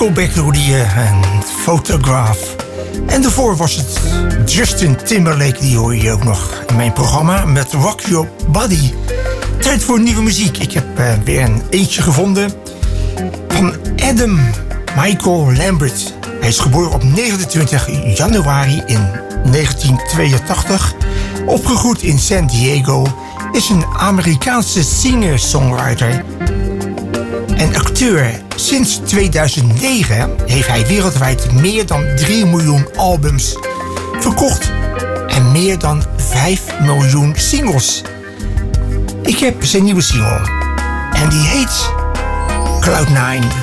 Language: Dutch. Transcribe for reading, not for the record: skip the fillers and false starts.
Nickelback hoorde je en Photograph. En daarvoor was het Justin Timberlake, die hoor je ook nog in mijn programma met Rock Your Body. Tijd voor nieuwe muziek. Ik heb weer een eentje gevonden van Adam Michael Lambert. Hij is geboren op 29 januari in 1982. Opgegroeid in San Diego. Is een Amerikaanse singer-songwriter en acteur. Sinds 2009 heeft hij wereldwijd meer dan 3 miljoen albums verkocht en meer dan 5 miljoen singles. Ik heb zijn nieuwe single en die heet Cloud9.